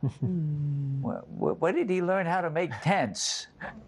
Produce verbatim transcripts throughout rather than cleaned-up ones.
Where, where did he learn how to make tents?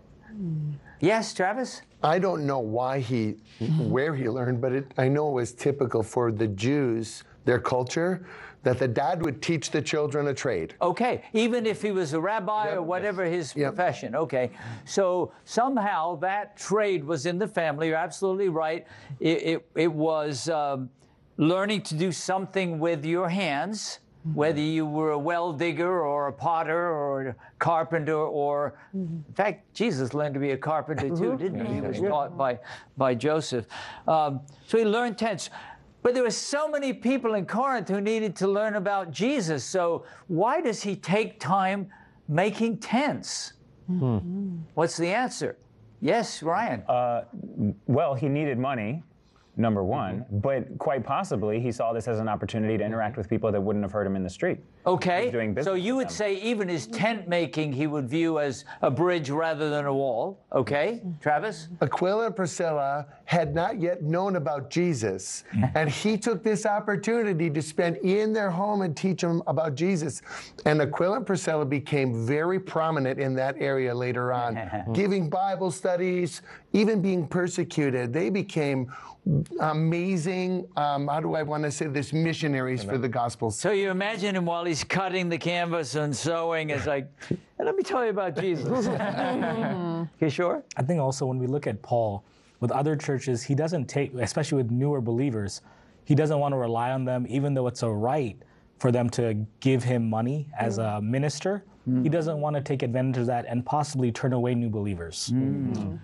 Yes, Travis? I don't know why he, where he learned, but it, I know it was typical for the Jews, their culture, that the dad would teach the children a trade. Okay, even if he was a rabbi Yep. or whatever his Yep. profession. Okay, so somehow that trade was in the family. You're absolutely right. It, it, it was um, learning to do something with your hands, whether you were a well digger or a potter or a carpenter, or in fact, Jesus learned to be a carpenter too, didn't he? He was taught by, by Joseph. Um, so he learned tents. But there were so many people in Corinth who needed to learn about Jesus. So why does he take time making tents? Hmm. What's the answer? Yes, Ryan. Uh, well, he needed money, number one, mm-hmm. but quite possibly he saw this as an opportunity to interact with people that wouldn't have heard him in the street. Okay, doing business so you with would them. say even his tent making he would view as a bridge rather than a wall. Okay, Travis? Aquila and Priscilla had not yet known about Jesus, and he took this opportunity to spend in their home and teach them about Jesus. And Aquila and Priscilla became very prominent in that area later on, giving Bible studies, even being persecuted. They became amazing, um, how do I want to say this, missionaries for the gospel. So you imagine him while he's cutting the canvas and sewing, it's like, "Hey, let me tell you about Jesus." You sure? I think also when we look at Paul, with other churches, he doesn't take, especially with newer believers, he doesn't want to rely on them, even though it's a right for them to give him money as a minister. Mm. He doesn't want to take advantage of that and possibly turn away new believers. Mm.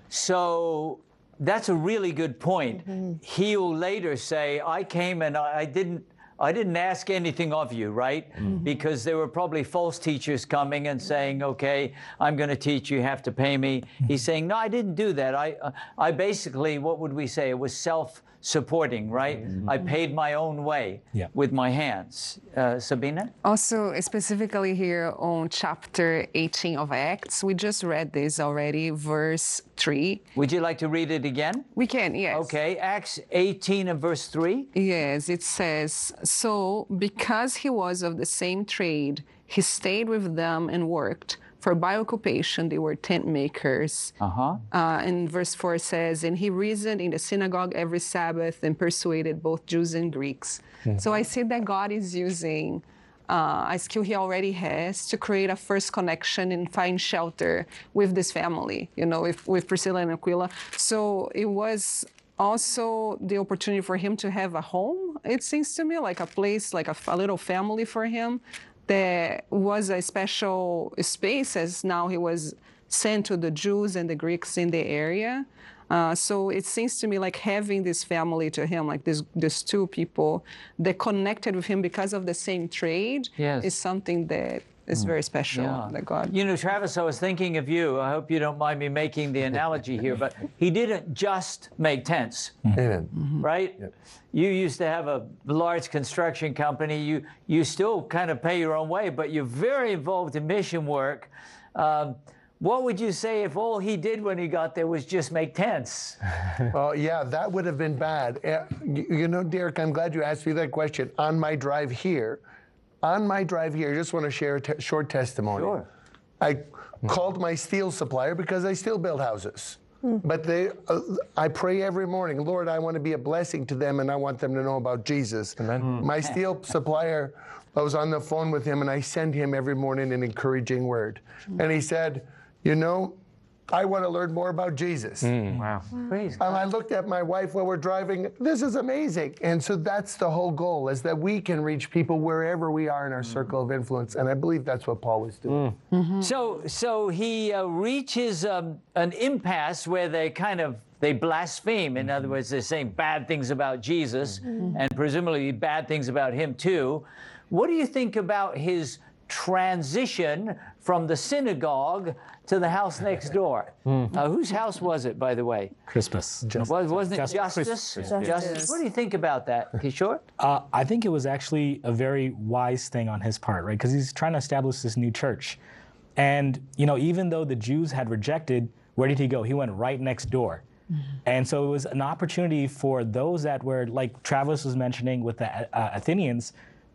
So that's a really good point. Mm-hmm. He'll later say, I came and I didn't I didn't ask anything of you, right? Mm-hmm. Because there were probably false teachers coming and saying, okay, I'm going to teach, you have to pay me. Mm-hmm. He's saying, no, I didn't do that. I, uh, I basically, what would we say? It was self-supporting, right? Mm-hmm. I paid my own way yeah. with my hands. Uh, Sabina? Also, specifically here on chapter eighteen of Acts, we just read this already, verse three. Would you like to read it again? We can, yes. Okay, Acts eighteen and verse three. Yes, it says, so because he was of the same trade, he stayed with them and worked. For by occupation, they were tent makers. Uh-huh. Uh, and verse four says, and he reasoned in the synagogue every Sabbath and persuaded both Jews and Greeks. Mm-hmm. So I see that God is using uh, a skill he already has to create a first connection and find shelter with this family, you know, with, with Priscilla and Aquila. So it was also the opportunity for him to have a home, it seems to me, like a place, like a, a little family for him. There was a special space as now he was sent to the Jews and the Greeks in the area. Uh, so it seems to me like having this family to him, like this, these two people that connected with him because of the same trade, yes. is something that is very special. Yeah. That God. You know, Travis, I was thinking of you. I hope you don't mind me making the analogy here, but he didn't just make tents. Amen. Mm-hmm. Right? Yep. You used to have a large construction company. You you still kind of pay your own way, but you're very involved in mission work. Um, what would you say if all he did when he got there was just make tents? Oh, yeah, that would have been bad. Uh, you, you know, Derek, I'm glad you asked me that question. On my drive here, on my drive here, I just want to share a te- short testimony. Sure. I called my steel supplier because I still build houses. But they, uh, I pray every morning, Lord, I want to be a blessing to them and I want them to know about Jesus. Amen. Mm. My steel supplier, I was on the phone with him and I send him every morning an encouraging word. Mm. And he said, you know, I want to learn more about Jesus. Mm. Wow. Praise God. And I looked at my wife while we're driving. This is amazing. And so that's the whole goal, is that we can reach people wherever we are in our circle of influence. And I believe that's what Paul was doing. Mm. Mm-hmm. So, so he uh, reaches um, an impasse where they kind of they blaspheme. In other words, they're saying bad things about Jesus, mm-hmm. and presumably bad things about him too. What do you think about his transition from the synagogue to the house next door? Mm. Uh, whose house was it, by the way? Crispus. Was, wasn't it Just, Justus? Justice. Justice. What do you think about that, Kishore? Uh, I think it was actually a very wise thing on his part, right? Because he's trying to establish this new church. And, you know, even though the Jews had rejected, where did he go? He went right next door. Mm-hmm. And so it was an opportunity for those that were, like Travis was mentioning with the uh, Athenians,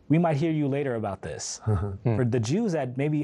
we might hear you later about this. For the Jews that maybe